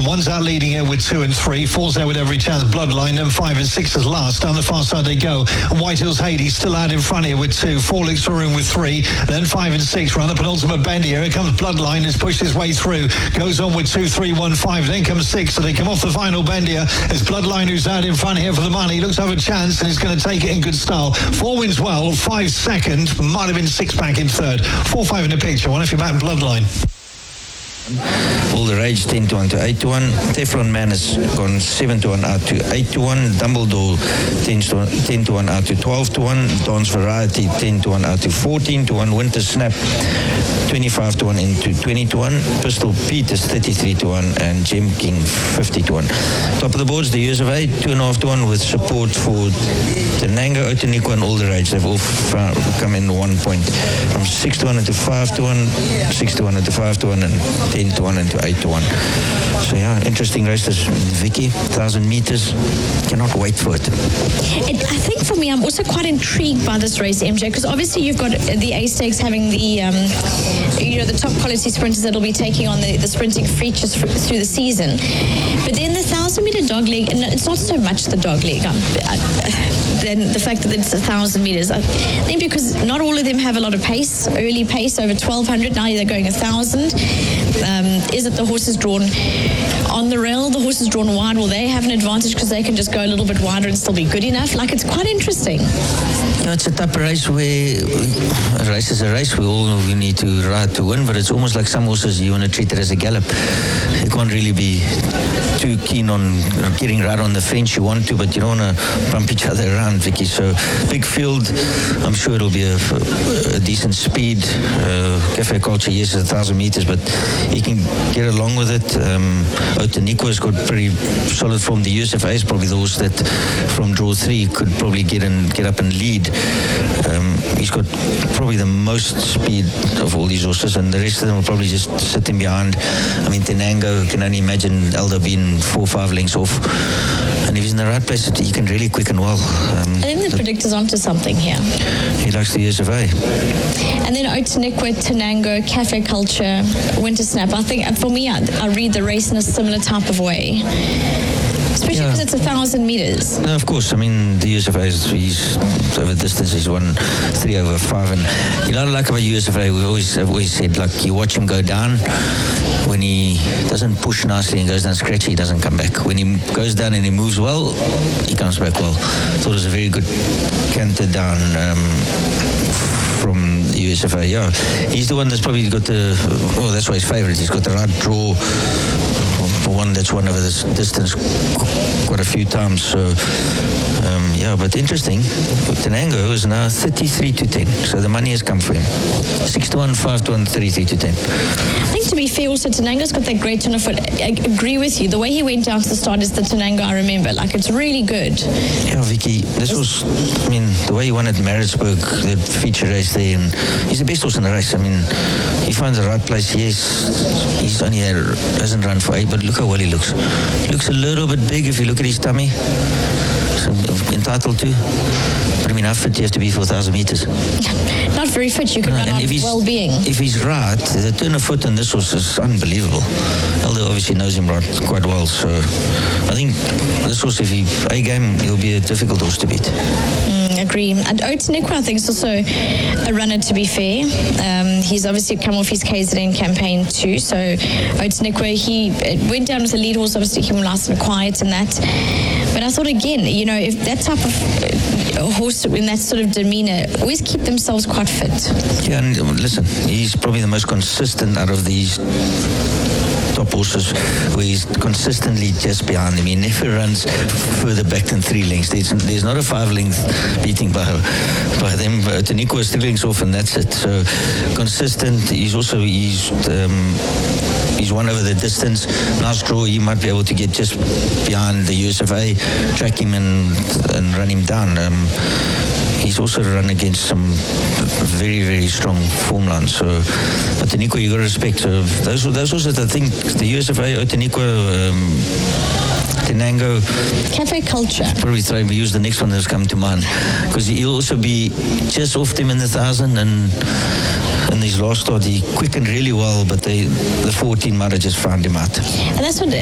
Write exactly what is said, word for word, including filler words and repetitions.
And one's out leading it with two and three. Four's there with every chance, Bloodline. And five and six is last. Down the far side they go. And White Hills Hades still out in front here with two. Four Licks Room with three. Then five and six round the penultimate bend here. Here comes Bloodline. Has pushed his way through. Goes on with two, three, one, five. Then comes six. So they come off the final bend here. It's Bloodline who's out in front here for the money. Looks to have a chance and he's going to take it in good style. Four wins well. Five second. Might have been six back in third. Four, five in the picture. One if you're back in Bloodline. All the Rage ten to one to eight to one. Teflon Man has gone seven to one out to eight to one. Dumbledore ten to one out to twelve to one. Dawn's Variety ten to one out to fourteen to one. Winter Snap twenty-five to one into twenty to one. Pistol Pete is thirty-three to one and Gem King fifty to one. Top of the boards, the U S of A two and a half to one with support for Tenango, Outeniqua and All the Rage. They've all come in one point from six to one into five to one, six to one into five to one and ten to one into eight to one. So yeah, interesting races. Vicky, one thousand meters. Cannot wait for it. it. I think for me, I'm also quite intrigued by this race, M J, because obviously you've got the A Stakes having the, um, you know, the top quality sprinters that'll be taking on the, the sprinting features for, through the season. But then the one thousand meter dog leg, and it's not so much the dog leg, um, than the fact that it's one thousand meters. I think because not all of them have a lot of pace, early pace over twelve hundred. Now they're going one thousand. Um, is it the horses drawn on the rail, the horses drawn wide? Will they have an advantage because they can just go a little bit wider and still be good enough? Like, it's quite interesting. You know, it's a type of race where a race is a race. We all we need to ride to win, but it's almost like some horses you want to treat it as a gallop. You can't really be too keen on getting right on the fence. You want to, but you don't want to bump each other around, Vicky. So big field. I'm sure it'll be a, a decent speed. Uh, Cafe Culture, yes, it's a thousand meters, but he can get along with it. Um, Outeniqua's got pretty solid form. The U S F A is probably the horse that from draw three could probably get and get up and lead. Um, he's got probably the most speed of all these horses, and the rest of them will probably just sit in behind. I mean, Tenango, can only imagine Elder being four or five lengths off. And if he's in the right place, he can really quicken well. Um, I think the, the predictor's onto something here. He likes the U S F A. And then Outeniqua, Tenango, Cafe Culture, Winter Snap. I think for me, I, I read the race in a similar type of way. Especially because yeah. it's a thousand meters. No, of course. I mean, the U S F A is he's over distance. He's won three over five, and you know, like about U S F A, we always have always said, like, you watch him go down. When he doesn't push nicely and goes down scratchy, he doesn't come back. When he goes down and he moves well, he comes back well. So it was a very good canter down um, from the U S F A. Yeah, he's the one that's probably got the. Oh, that's why he's favourite. He's got the right draw. One that's won over this distance quite a few times. So um, yeah, but interesting. Tenango is now thirty-three to ten. So the money has come for him. Six to one, five to one, thirty-three to ten. I think to be fair, also Tenango's got that great turn of foot. I agree with you. The way he went down to the start is the Tenango I remember. Like, it's really good. Yeah, Vicky, this was, I mean, the way he won at Maritzburg, the feature race there, and he's the best horse in the race. I mean, he finds the right place. Yes, he's only there, hasn't run for eight, but look how well he looks. He looks a little bit big if you look at his tummy. So, entitled to. But I mean, how fit he has to be for one thousand meters? Not very fit. You can no, run on well-being. If he's right, the turn of foot on this horse is unbelievable. Elder obviously knows him right, quite well. So I think this horse, if he A game, he'll be a difficult horse to beat. Mm, agree. And Outeniqua, I think, is also a runner, to be fair. Um, he's obviously come off his K Z N campaign too. So Outeniqua, he went down with the lead horse, obviously came last and quiet in that. But I thought, again, you know, if that type of uh, horse in that sort of demeanour always keep themselves quite fit. Yeah, and listen, he's probably the most consistent out of these top horses, where he's consistently just behind him. He never runs further back than three lengths. There's, there's not a five length beating by by them. Outeniqua is three lengths off, and that's it. So consistent. He's also he's um, he's won over the distance. Nice draw. He might be able to get just behind the U S F A, track him and and run him down. Um, He's also run against some very, very strong form lines. So, Outeniqua, you got to respect. So, those, those also, I think, the U S F A, Outeniqua, um, Tenango. Cafe Culture. Probably try to use the next one that's come to mind. Because he'll also be just off them in the thousand, and in his last start, he quickened really well, but they, the fourteen might have just found him out. And that's what